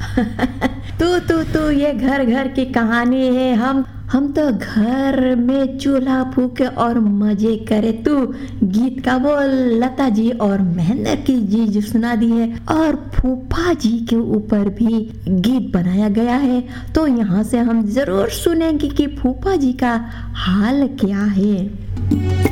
तू ये घर घर की कहानी है। हम तो घर में चूल्हा फूके और मजे करे। तू गीत का बोल। लता जी और महेंद्र की जी जो सुना दी है, और फूफा जी के ऊपर भी गीत बनाया गया है। तो यहाँ से हम जरूर सुनेंगे कि फूफा जी का हाल क्या है।